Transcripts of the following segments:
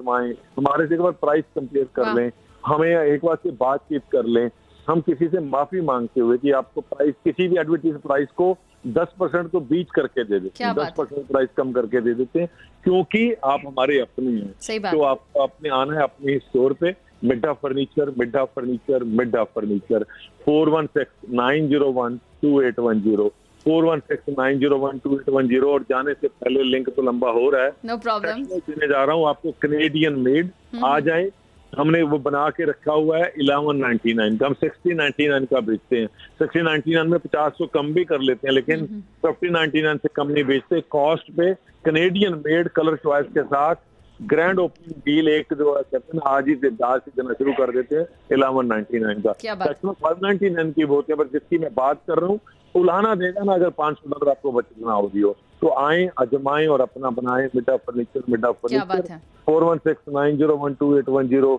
आजमाएं, हमारे से एक बार प्राइस कंपेयर कर लें, हमें एक बार से बातचीत कर लें, हम किसी से माफी मांगते हुए कि आपको प्राइस, किसी भी एडवर्टाइज प्राइस को 10% तो बीच करके दे देते हैं, 10% प्राइस कम करके दे देते हैं, क्योंकि आप हमारे अपने हैं। तो आपको अपने आना है अपने स्टोर पे, Midda furniture, Midda furniture, Midda furniture. 4169012810, 4169012810। और जाने से पहले लिंक तो लंबा हो रहा है, नो प्रॉब्लम, देने जा रहा हूँ आपको, कैनेडियन मेड। आ जाए, हमने वो बना के रखा हुआ है 1199 का, हम 6099 का बेचते हैं। 6099 में 50 को कम भी कर लेते हैं, लेकिन 5099 से कम नहीं बेचते। कॉस्ट पे कैनेडियन मेड कलर चॉइस के साथ ग्रैंड ओपनिंग डील एक जो कहते हैं ना, आज ही से देना शुरू कर देते हैं 1199 का। 599 की होती है, पर जिसकी मैं बात कर रहा हूँ उलाना देगा ना अगर $500 आपको बचना होगी हो तो आए, अजमाएं और अपना बनाएं। Midda furniture, Midda furniture. 4169012810,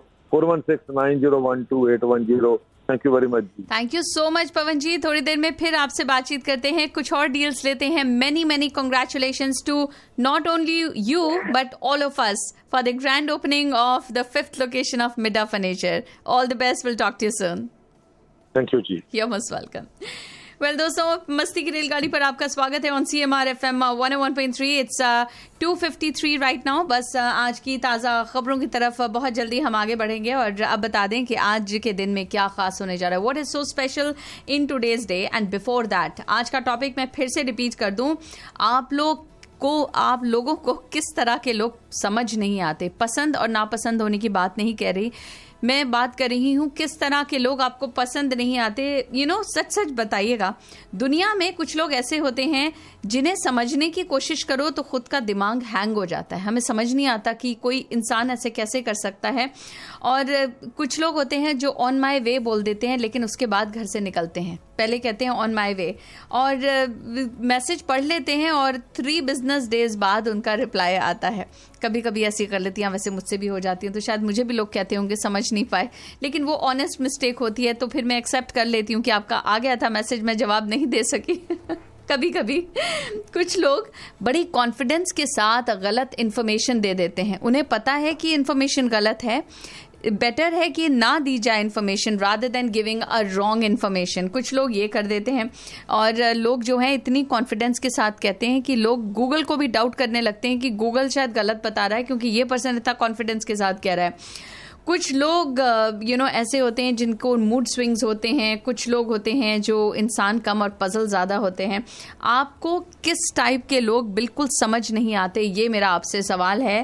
4169012810। Thank you very much ji. Thank you so much पवन जी। थोड़ी देर में फिर आपसे बातचीत करते हैं, कुछ और डील्स लेते हैं। Many congratulations to not only you but all of us for the grand opening of the 5th location of Midda furniture. All the best, will talk to you soon. Thank you ji. You are most welcome. Well दोस्तों, मस्ती की रेलगाड़ी पर आपका स्वागत है on CMR FM 101.3। It's 2:53 right now. बस आज की ताज़ा खबरों की तरफ बहुत जल्दी हम आगे बढ़ेंगे और अब बता दें कि आज के दिन में क्या खास होने जा रहा है। What is so special in today's day. And before that, आज का टॉपिक मैं फिर से रिपीट कर दूं, आप लोगों को किस तरह के लोग समझ नहीं आते। पसंद और नापसंद होने की बात नहीं कह रही, मैं बात कर रही हूँ किस तरह के लोग आपको पसंद नहीं आते। सच बताइएगा। दुनिया में कुछ लोग ऐसे होते हैं जिन्हें समझने की कोशिश करो तो खुद का दिमाग हैंग हो जाता है। हमें समझ नहीं आता कि कोई इंसान ऐसे कैसे कर सकता है। और कुछ लोग होते हैं जो ऑन माई वे बोल देते हैं, लेकिन उसके बाद घर से निकलते हैं। पहले कहते हैं ऑन माई वे और मैसेज पढ़ लेते हैं और 3 बिजनेस डेज बाद उनका रिप्लाई आता है। कभी कभी ऐसी गलतियां वैसे मुझसे भी हो जाती हैं, तो शायद मुझे भी लोग कहते होंगे समझ नहीं पाए, लेकिन वो ऑनेस्ट मिस्टेक होती है, तो फिर मैं एक्सेप्ट कर लेती हूँ कि आपका आ गया था मैसेज, मैं जवाब नहीं दे सकी। कभी कभी कुछ लोग बड़ी कॉन्फिडेंस के साथ गलत इन्फॉर्मेशन दे देते हैं। उन्हें पता है कि इन्फॉर्मेशन गलत है, बेटर है कि ना दी जाए information rather than giving a wrong information. कुछ लोग ये कर देते हैं और लोग जो हैं इतनी कॉन्फिडेंस के साथ कहते हैं कि लोग गूगल को भी डाउट करने लगते हैं कि गूगल शायद गलत बता रहा है, क्योंकि ये पर्सन इतना कॉन्फिडेंस के साथ कह रहा है। कुछ लोग ऐसे होते हैं जिनको मूड स्विंग्स होते हैं। कुछ लोग होते हैं जो इंसान कम और पजल ज़्यादा होते हैं। आपको किस टाइप के लोग बिल्कुल समझ नहीं आते, ये मेरा आपसे सवाल है।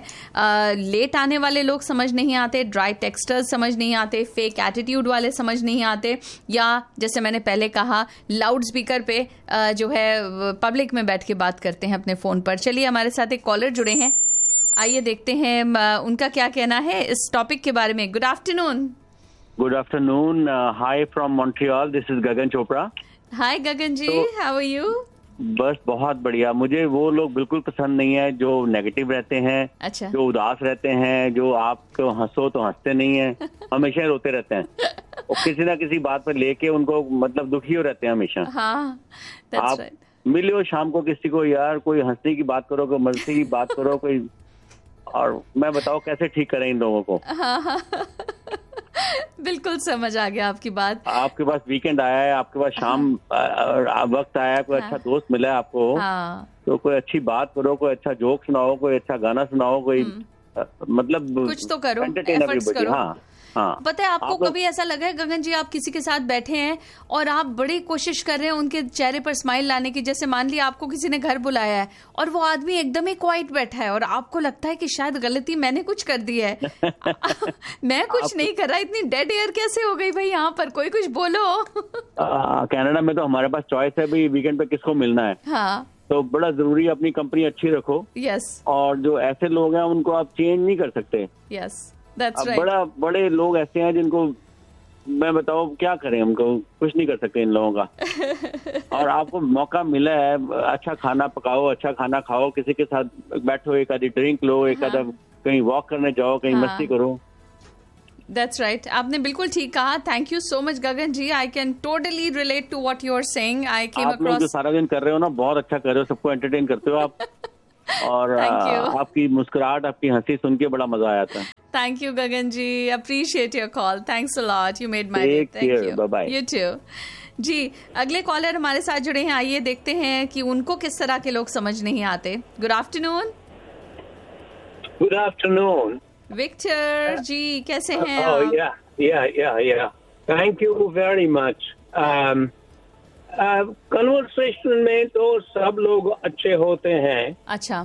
लेट आने वाले लोग समझ नहीं आते, ड्राई टेक्स्टर्स समझ नहीं आते, फेक एटीट्यूड वाले समझ नहीं आते, या जैसे मैंने पहले कहा लाउड स्पीकर पे जो है पब्लिक में बैठ के बात करते हैं अपने फ़ोन पर। चलिए, हमारे साथ एक कॉलर जुड़े हैं, आइए देखते हैं उनका क्या कहना है इस टॉपिक के बारे में। Good afternoon. Good afternoon. Hi from Montreal, this is Gagan Chopra. Hi Gagan ji, how are you? बस बहुत बढ़िया। मुझे वो लोग बिल्कुल पसंद नहीं है जो नेगेटिव रहते हैं। अच्छा। जो उदास रहते हैं, जो आपको हंसो तो हंसते नहीं है, हमेशा रोते रहते हैं और किसी ना किसी बात पर लेके उनको मतलब दुखी हो रहते हैं हमेशा। हाँ, आप मिलो शाम को किसी को, यार कोई हंसने की बात करो, कोई मस्ती की बात करो, कोई, और मैं बताओ कैसे ठीक करें इन लोगों को। हाँ। बिल्कुल समझ आ गया आपकी बात। आपके पास वीकेंड आया है, आपके पास शाम वक्त आया है, कोई अच्छा दोस्त मिला है आपको, तो कोई अच्छी बात करो, कोई अच्छा जोक सुनाओ, कोई अच्छा गाना सुनाओ, कोई मतलब कुछ तो करो, एफर्ट्स करो। हाँ। पता है आपको कभी ऐसा लगा है गगन जी, आप किसी के साथ बैठे हैं और आप बड़ी कोशिश कर रहे हैं उनके चेहरे पर स्माइल लाने की। जैसे मान लिया आपको किसी ने घर बुलाया है और वो आदमी एकदम ही क्वाइट बैठा है और आपको लगता है कि शायद गलती मैंने कुछ कर दी है। मैं कुछ नहीं कर रहा, इतनी डेड एयर कैसे हो गई भाई यहाँ पर, कोई कुछ बोलो। कनाडा में तो हमारे पास चॉइस है भाई, वीकेंड पे किसको मिलना है। हाँ, तो बड़ा जरूरी है अपनी कंपनी अच्छी रखो। यस। और जो ऐसे लोग हैं उनको आप चेंज नहीं कर सकते। Yes, that's right. बड़े लोग ऐसे हैं जिनको मैं बताओ क्या करें, हमको कुछ नहीं कर सकते इन लोगों का। और आपको मौका मिला है, अच्छा खाना पकाओ, अच्छा खाना खाओ, किसी के साथ बैठो, एक आधी ड्रिंक लो, एक आधा कहीं वॉक करने जाओ, कहीं मस्ती करो। That's right. आपने बिल्कुल ठीक कहा। Thank you so much Gagan ji. I can totally relate to what you are saying. I came across. आप लोग जो सारा दिन कर रहे हो ना, बहुत अच्छा कर रहे हो, सबको एंटरटेन करते हो आप। और आपकी मुस्कुराहट, आपकी हंसी सुन के बड़ा मजा आया था। Thank you, Gagan ji. Appreciate your call. Thanks a lot. You made my day. Thank you. Bye bye. You too. जी, अगले कॉलर हमारे साथ जुड़े हैं. आइए देखते हैं कि उनको किस तरह के लोग समझ नहीं आते. Good afternoon. Good afternoon. Victor जी, कैसे हैं Oh, आप? yeah. Thank you very much. Conversation में तो सब लोग अच्छे होते हैं. अच्छा.